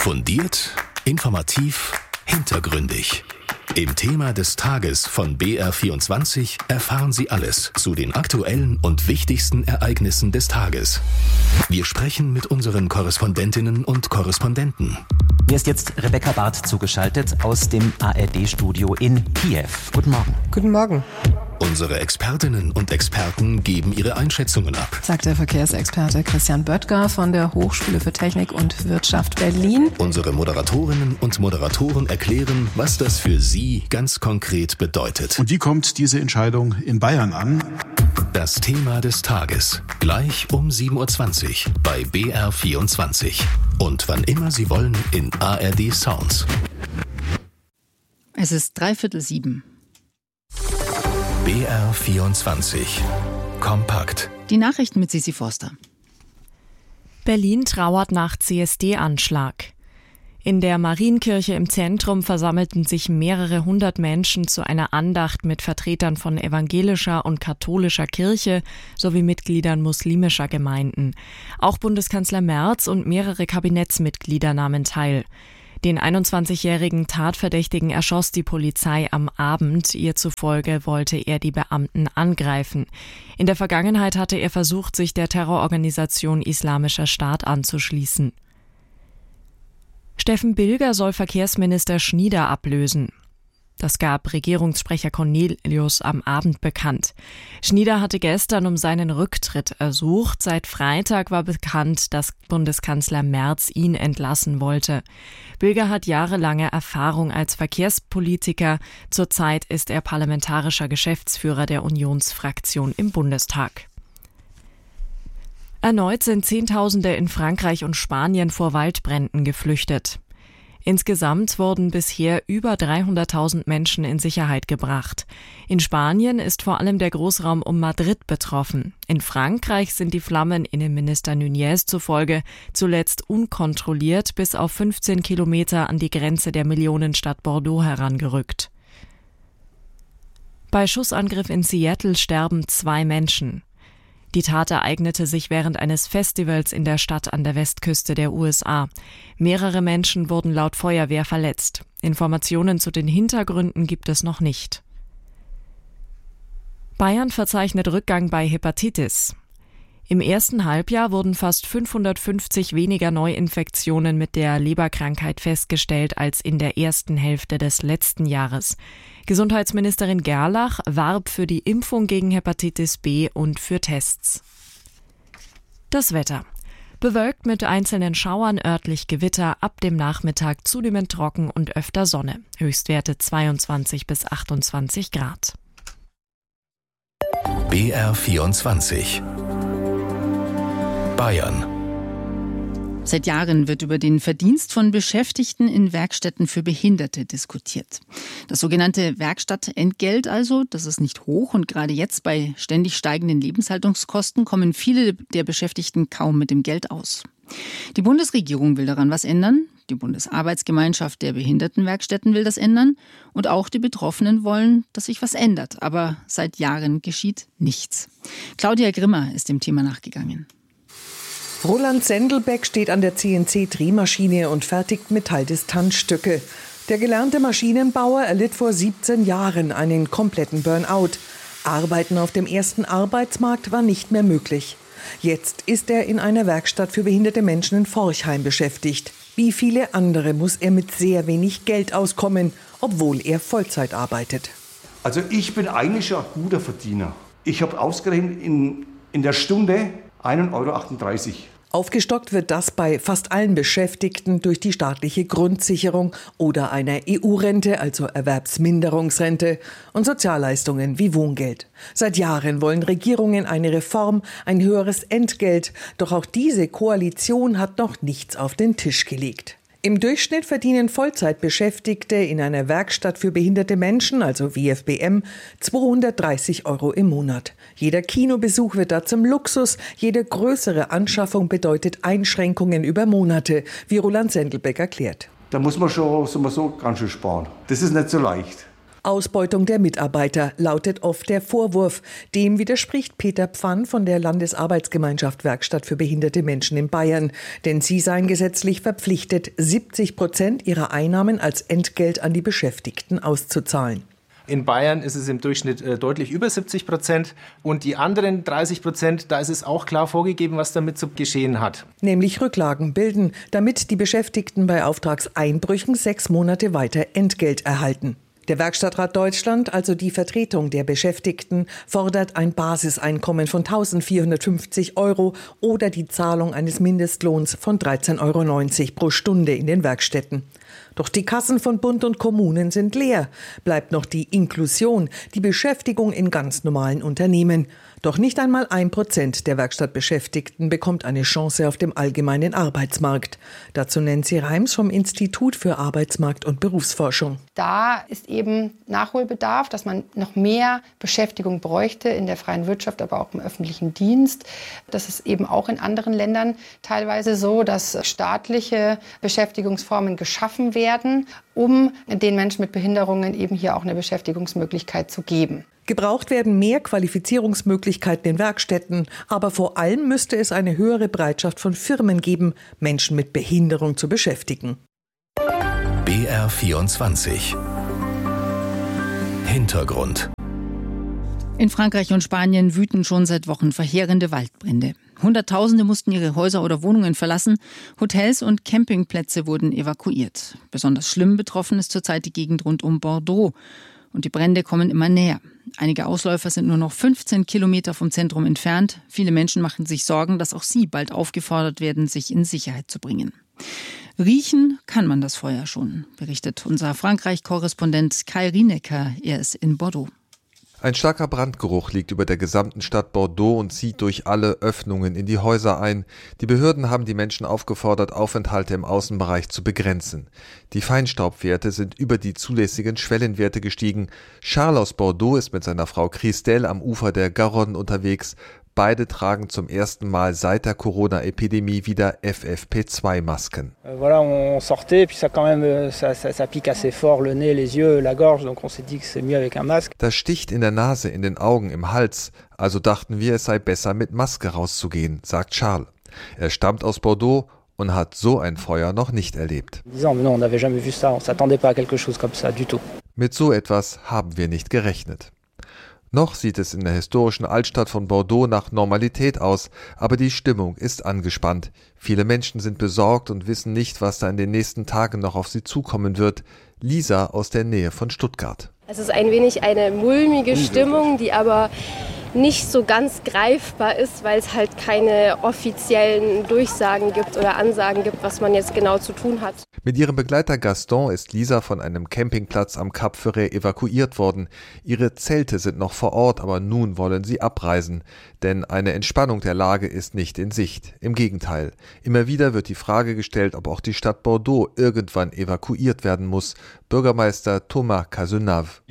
Fundiert, informativ, hintergründig. Im Thema des Tages von BR24 erfahren Sie alles zu den aktuellen und wichtigsten Ereignissen des Tages. Wir sprechen mit unseren Korrespondentinnen und Korrespondenten. Mir ist jetzt Rebecca Barth zugeschaltet aus dem ARD-Studio in Kiew. Guten Morgen. Guten Morgen. Unsere Expertinnen und Experten geben ihre Einschätzungen ab, sagt der Verkehrsexperte Christian Böttger von der Hochschule für Technik und Wirtschaft Berlin. Unsere Moderatorinnen und Moderatoren erklären, was das für Sie ganz konkret bedeutet. Und wie kommt diese Entscheidung in Bayern an? Das Thema des Tages, gleich um 7.20 Uhr bei BR24. Und wann immer Sie wollen in ARD Sounds. Es ist 6:45. BR24 kompakt. Die Nachrichten mit Sissi Forster. Berlin trauert nach CSD-Anschlag. In der Marienkirche im Zentrum versammelten sich mehrere hundert Menschen zu einer Andacht mit Vertretern von evangelischer und katholischer Kirche sowie Mitgliedern muslimischer Gemeinden. Auch Bundeskanzler Merz und mehrere Kabinettsmitglieder nahmen teil. Den 21-jährigen Tatverdächtigen erschoss die Polizei am Abend. Ihr zufolge wollte er die Beamten angreifen. In der Vergangenheit hatte er versucht, sich der Terrororganisation Islamischer Staat anzuschließen. Steffen Bilger soll Verkehrsminister Schnieder ablösen. Das gab Regierungssprecher Cornelius am Abend bekannt. Schnieder hatte gestern um seinen Rücktritt ersucht. Seit Freitag war bekannt, dass Bundeskanzler Merz ihn entlassen wollte. Bilger hat jahrelange Erfahrung als Verkehrspolitiker. Zurzeit ist er parlamentarischer Geschäftsführer der Unionsfraktion im Bundestag. Erneut sind Zehntausende in Frankreich und Spanien vor Waldbränden geflüchtet. Insgesamt wurden bisher über 300.000 Menschen in Sicherheit gebracht. In Spanien ist vor allem der Großraum um Madrid betroffen. In Frankreich sind die Flammen Innenminister Nunez zufolge zuletzt unkontrolliert bis auf 15 Kilometer an die Grenze der Millionenstadt Bordeaux herangerückt. Bei Schussangriff in Seattle sterben 2 Menschen. Die Tat ereignete sich während eines Festivals in der Stadt an der Westküste der USA. Mehrere Menschen wurden laut Feuerwehr verletzt. Informationen zu den Hintergründen gibt es noch nicht. Bayern verzeichnet Rückgang bei Hepatitis. Im ersten Halbjahr wurden fast 550 weniger Neuinfektionen mit der Leberkrankheit festgestellt als in der ersten Hälfte des letzten Jahres. Gesundheitsministerin Gerlach warb für die Impfung gegen Hepatitis B und für Tests. Das Wetter. Bewölkt mit einzelnen Schauern, örtlich Gewitter, ab dem Nachmittag zunehmend trocken und öfter Sonne. Höchstwerte 22 bis 28 Grad. BR24 Bayern. Seit Jahren wird über den Verdienst von Beschäftigten in Werkstätten für Behinderte diskutiert. Das sogenannte Werkstattentgelt also, das ist nicht hoch und gerade jetzt bei ständig steigenden Lebenshaltungskosten kommen viele der Beschäftigten kaum mit dem Geld aus. Die Bundesregierung will daran was ändern, die Bundesarbeitsgemeinschaft der Behindertenwerkstätten will das ändern und auch die Betroffenen wollen, dass sich was ändert. Aber seit Jahren geschieht nichts. Claudia Grimmer ist dem Thema nachgegangen. Roland Sendelbeck steht an der CNC-Drehmaschine und fertigt Metalldistanzstücke. Der gelernte Maschinenbauer erlitt vor 17 Jahren einen kompletten Burnout. Arbeiten auf dem ersten Arbeitsmarkt war nicht mehr möglich. Jetzt ist er in einer Werkstatt für behinderte Menschen in Forchheim beschäftigt. Wie viele andere muss er mit sehr wenig Geld auskommen, obwohl er Vollzeit arbeitet. Also ich bin eigentlich schon ein guter Verdiener. Ich habe ausgerechnet in der Stunde 1,38 €. Aufgestockt wird das bei fast allen Beschäftigten durch die staatliche Grundsicherung oder einer EU-Rente, also Erwerbsminderungsrente, und Sozialleistungen wie Wohngeld. Seit Jahren wollen Regierungen eine Reform, ein höheres Entgelt, doch auch diese Koalition hat noch nichts auf den Tisch gelegt. Im Durchschnitt verdienen Vollzeitbeschäftigte in einer Werkstatt für behinderte Menschen, also WFBM, 230 € im Monat. Jeder Kinobesuch wird da zum Luxus, jede größere Anschaffung bedeutet Einschränkungen über Monate, wie Roland Sendelbeck erklärt. Da muss man schon, sagen wir so, ganz schön sparen. Das ist nicht so leicht. Ausbeutung der Mitarbeiter lautet oft der Vorwurf. Dem widerspricht Peter Pfann von der Landesarbeitsgemeinschaft Werkstatt für behinderte Menschen in Bayern. Denn sie seien gesetzlich verpflichtet, 70% ihrer Einnahmen als Entgelt an die Beschäftigten auszuzahlen. In Bayern ist es im Durchschnitt deutlich über 70% und die anderen 30%, da ist es auch klar vorgegeben, was damit zu geschehen hat. Nämlich Rücklagen bilden, damit die Beschäftigten bei Auftragseinbrüchen 6 Monate weiter Entgelt erhalten. Der Werkstattrat Deutschland, also die Vertretung der Beschäftigten, fordert ein Basiseinkommen von 1.450 € oder die Zahlung eines Mindestlohns von 13,90 € pro Stunde in den Werkstätten. Doch die Kassen von Bund und Kommunen sind leer. Bleibt noch die Inklusion, die Beschäftigung in ganz normalen Unternehmen. Doch nicht einmal 1% der Werkstattbeschäftigten bekommt eine Chance auf dem allgemeinen Arbeitsmarkt. Dazu Nancy Reims vom Institut für Arbeitsmarkt- und Berufsforschung. Da ist eben Nachholbedarf, dass man noch mehr Beschäftigung bräuchte in der freien Wirtschaft, aber auch im öffentlichen Dienst. Das ist eben auch in anderen Ländern teilweise so, dass staatliche Beschäftigungsformen geschaffen werden, um den Menschen mit Behinderungen eben hier auch eine Beschäftigungsmöglichkeit zu geben. Gebraucht werden mehr Qualifizierungsmöglichkeiten in Werkstätten, aber vor allem müsste es eine höhere Bereitschaft von Firmen geben, Menschen mit Behinderung zu beschäftigen. BR24 Hintergrund. In Frankreich und Spanien wüten schon seit Wochen verheerende Waldbrände. Hunderttausende mussten ihre Häuser oder Wohnungen verlassen. Hotels und Campingplätze wurden evakuiert. Besonders schlimm betroffen ist zurzeit die Gegend rund um Bordeaux. Und die Brände kommen immer näher. Einige Ausläufer sind nur noch 15 Kilometer vom Zentrum entfernt. Viele Menschen machen sich Sorgen, dass auch sie bald aufgefordert werden, sich in Sicherheit zu bringen. Riechen kann man das Feuer schon, berichtet unser Frankreich-Korrespondent Kai Rienecker. Er ist in Bordeaux. Ein starker Brandgeruch liegt über der gesamten Stadt Bordeaux und zieht durch alle Öffnungen in die Häuser ein. Die Behörden haben die Menschen aufgefordert, Aufenthalte im Außenbereich zu begrenzen. Die Feinstaubwerte sind über die zulässigen Schwellenwerte gestiegen. Charles aus Bordeaux ist mit seiner Frau Christelle am Ufer der Garonne unterwegs. Beide tragen zum ersten Mal seit der Corona-Epidemie wieder FFP2-Masken. Voilà, on sortait, puis ça pique assez fort le nez, les yeux, la gorge, donc on s'est dit que c'est mieux avec un masque. Das sticht in der Nase, in den Augen, im Hals. Also dachten wir, es sei besser, mit Maske rauszugehen, sagt Charles. Er stammt aus Bordeaux und hat so ein Feuer noch nicht erlebt. Mit so etwas haben wir nicht gerechnet. Noch sieht es in der historischen Altstadt von Bordeaux nach Normalität aus, aber die Stimmung ist angespannt. Viele Menschen sind besorgt und wissen nicht, was da in den nächsten Tagen noch auf sie zukommen wird. Lisa aus der Nähe von Stuttgart. Es ist ein wenig eine mulmige Stimmung, die aber nicht so ganz greifbar ist, weil es halt keine offiziellen Durchsagen gibt oder Ansagen gibt, was man jetzt genau zu tun hat. Mit ihrem Begleiter Gaston ist Lisa von einem Campingplatz am Cap Ferret evakuiert worden. Ihre Zelte sind noch vor Ort, aber nun wollen sie abreisen. Denn eine Entspannung der Lage ist nicht in Sicht. Im Gegenteil. Immer wieder wird die Frage gestellt, ob auch die Stadt Bordeaux irgendwann evakuiert werden muss. Bürgermeister Thomas Cazenave.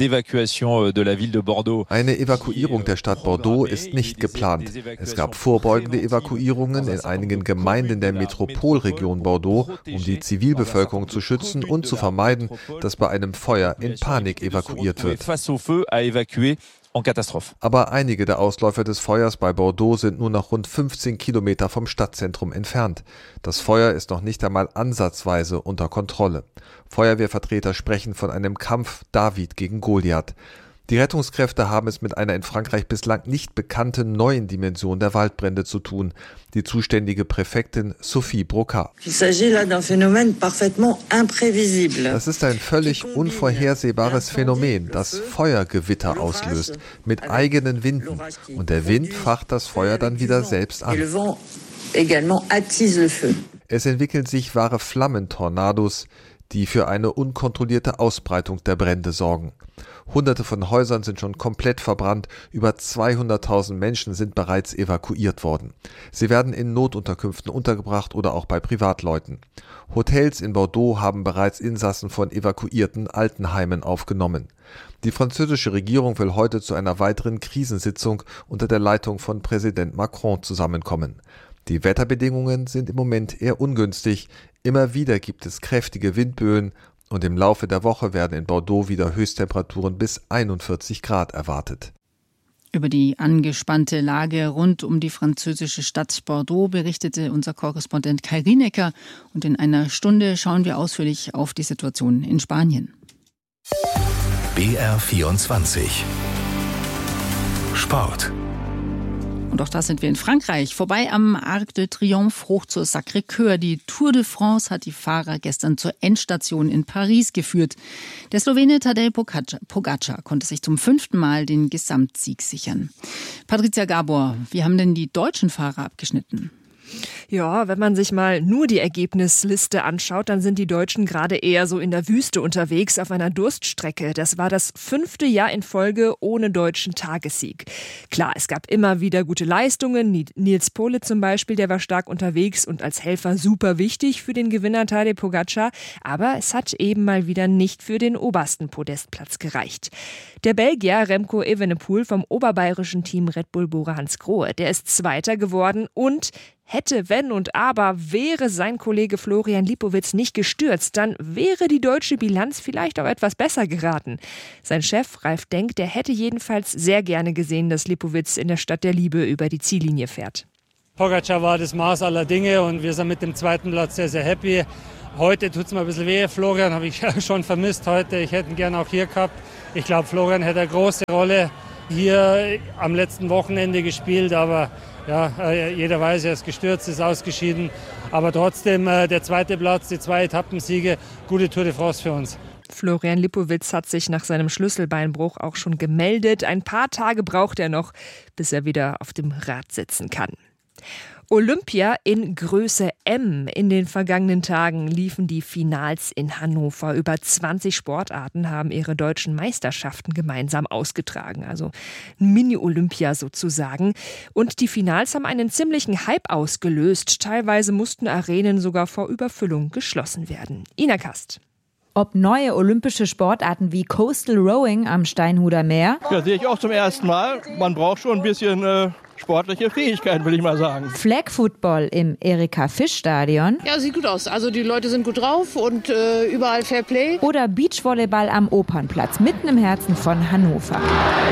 Eine Evakuierung der Stadt Bordeaux ist nicht geplant. Es gab vorbeugende Evakuierungen in einigen Gemeinden der Metropolregion Bordeaux, um die Zivilbevölkerung zu schützen und zu vermeiden, dass bei einem Feuer in Panik evakuiert wird. Aber einige der Ausläufer des Feuers bei Bordeaux sind nur noch rund 15 Kilometer vom Stadtzentrum entfernt. Das Feuer ist noch nicht einmal ansatzweise unter Kontrolle. Feuerwehrvertreter sprechen von einem Kampf David gegen Goliath. Die Rettungskräfte haben es mit einer in Frankreich bislang nicht bekannten neuen Dimension der Waldbrände zu tun. Die zuständige Präfektin Sophie Brocard. Das ist ein völlig unvorhersehbares Phänomen, das Feuergewitter auslöst, mit eigenen Winden. Und der Wind facht das Feuer dann wieder selbst an. Es entwickeln sich wahre Flammentornados, die für eine unkontrollierte Ausbreitung der Brände sorgen. Hunderte von Häusern sind schon komplett verbrannt, über 200.000 Menschen sind bereits evakuiert worden. Sie werden in Notunterkünften untergebracht oder auch bei Privatleuten. Hotels in Bordeaux haben bereits Insassen von evakuierten Altenheimen aufgenommen. Die französische Regierung will heute zu einer weiteren Krisensitzung unter der Leitung von Präsident Macron zusammenkommen. Die Wetterbedingungen sind im Moment eher ungünstig. Immer wieder gibt es kräftige Windböen Und im Laufe der Woche werden in Bordeaux wieder Höchsttemperaturen bis 41 Grad erwartet. Über die angespannte Lage rund um die französische Stadt Bordeaux berichtete unser Korrespondent Kai Rienecker. Und in einer Stunde schauen wir ausführlich auf die Situation in Spanien. BR24 Sport. Und auch da sind wir in Frankreich. Vorbei am Arc de Triomphe hoch zur Sacré-Cœur. Die Tour de France hat die Fahrer gestern zur Endstation in Paris geführt. Der Slowene Tadej Pogačar konnte sich zum 5. Mal den Gesamtsieg sichern. Patricia Gabor, wie haben denn die deutschen Fahrer abgeschnitten? Ja, wenn man sich mal nur die Ergebnisliste anschaut, dann sind die Deutschen gerade eher so in der Wüste unterwegs, auf einer Durststrecke. Das war das 5. Jahr in Folge ohne deutschen Tagessieg. Klar, es gab immer wieder gute Leistungen. Nils Pohle zum Beispiel, der war stark unterwegs und als Helfer super wichtig für den Gewinner Tadej Pogačar. Aber es hat eben mal wieder nicht für den obersten Podestplatz gereicht. Der Belgier Remco Evenepoel vom oberbayerischen Team Red Bull Bora Hansgrohe, der ist Zweiter geworden und hätte, wenn und aber, wäre sein Kollege Florian Lipowitz nicht gestürzt, dann wäre die deutsche Bilanz vielleicht auch etwas besser geraten. Sein Chef Ralf Denk, der hätte jedenfalls sehr gerne gesehen, dass Lipowitz in der Stadt der Liebe über die Ziellinie fährt. Pogačar war das Maß aller Dinge und wir sind mit dem 2. Platz sehr, sehr happy. Heute tut es mir ein bisschen weh. Florian habe ich schon vermisst heute. Ich hätte ihn gerne auch hier gehabt. Ich glaube, Florian hätte eine große Rolle hier am letzten Wochenende gespielt, aber ja, jeder weiß, er ist gestürzt, ist ausgeschieden. Aber trotzdem der 2. Platz, die 2 Etappensiege, gute Tour de France für uns. Florian Lipowitz hat sich nach seinem Schlüsselbeinbruch auch schon gemeldet. Ein paar Tage braucht er noch, bis er wieder auf dem Rad sitzen kann. Olympia in Größe M. In den vergangenen Tagen liefen die Finals in Hannover. Über 20 Sportarten haben ihre deutschen Meisterschaften gemeinsam ausgetragen. Also ein Mini-Olympia sozusagen. Und die Finals haben einen ziemlichen Hype ausgelöst. Teilweise mussten Arenen sogar vor Überfüllung geschlossen werden. Ina Kast. Ob neue olympische Sportarten wie Coastal Rowing am Steinhuder Meer. Ja, sehe ich auch zum ersten Mal. Man braucht schon ein bisschen sportliche Fähigkeiten, will ich mal sagen. Flag Football im Erika-Fisch-Stadion. Ja, sieht gut aus. Also die Leute sind gut drauf und überall Fair Play. Oder Beachvolleyball am Opernplatz, mitten im Herzen von Hannover.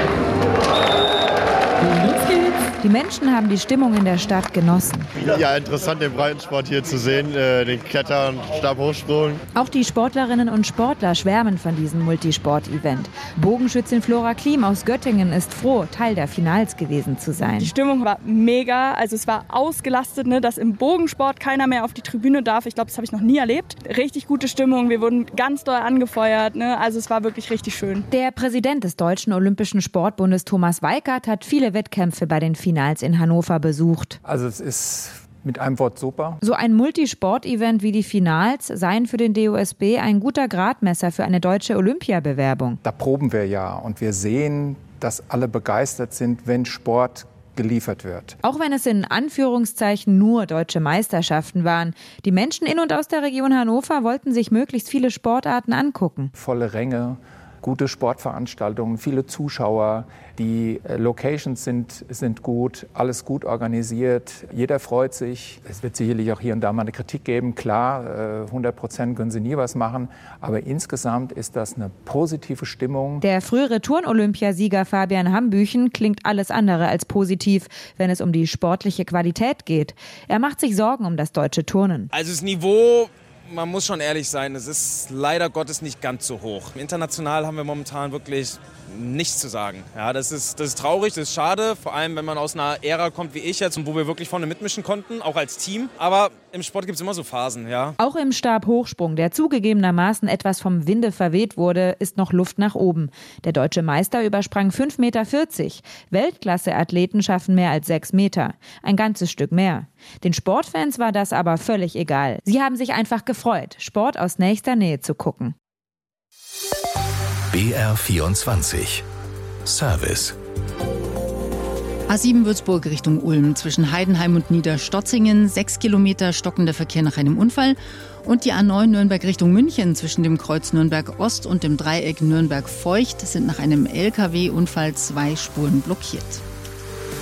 Die Menschen haben die Stimmung in der Stadt genossen. Ja, interessant, den Breitensport hier zu sehen, den Kletter- und Stabhochsprung. Auch die Sportlerinnen und Sportler schwärmen von diesem Multisport-Event. Bogenschützin Flora Klim aus Göttingen ist froh, Teil der Finals gewesen zu sein. Die Stimmung war mega, also es war ausgelastet, dass im Bogensport keiner mehr auf die Tribüne darf. Ich glaube, das habe ich noch nie erlebt. Richtig gute Stimmung, wir wurden ganz doll angefeuert, also es war wirklich richtig schön. Der Präsident des Deutschen Olympischen Sportbundes Thomas Weikert hat viele Wettkämpfe bei den Finals in Hannover besucht. Also es ist mit einem Wort super. So ein Multisport-Event wie die Finals seien für den DOSB ein guter Gradmesser für eine deutsche Olympiabewerbung. Da proben wir ja und wir sehen, dass alle begeistert sind, wenn Sport geliefert wird. Auch wenn es in Anführungszeichen nur deutsche Meisterschaften waren. Die Menschen in und aus der Region Hannover wollten sich möglichst viele Sportarten angucken. Volle Ränge, gute Sportveranstaltungen, viele Zuschauer. Die Locations sind gut, alles gut organisiert. Jeder freut sich. Es wird sicherlich auch hier und da mal eine Kritik geben. Klar, 100% können sie nie was machen. Aber insgesamt ist das eine positive Stimmung. Der frühere Turn-Olympiasieger Fabian Hambüchen klingt alles andere als positiv, wenn es um die sportliche Qualität geht. Er macht sich Sorgen um das deutsche Turnen. Also das Niveau, man muss schon ehrlich sein, es ist leider Gottes nicht ganz so hoch. International haben wir momentan wirklich nichts zu sagen. Ja, das ist traurig, das ist schade, vor allem wenn man aus einer Ära kommt wie ich jetzt und wo wir wirklich vorne mitmischen konnten, auch als Team. Aber im Sport gibt es immer so Phasen, ja. Auch im Stabhochsprung, der zugegebenermaßen etwas vom Winde verweht wurde, ist noch Luft nach oben. Der deutsche Meister übersprang 5,40 Meter. Weltklasse-Athleten schaffen mehr als 6 Meter. Ein ganzes Stück mehr. Den Sportfans war das aber völlig egal. Sie haben sich einfach gefreut, Sport aus nächster Nähe zu gucken. BR24 Service. A7 Würzburg Richtung Ulm zwischen Heidenheim und Niederstotzingen. 6 Kilometer stockender Verkehr nach einem Unfall. Und die A9 Nürnberg Richtung München zwischen dem Kreuz Nürnberg Ost und dem Dreieck Nürnberg Feucht sind nach einem LKW-Unfall 2 Spuren blockiert.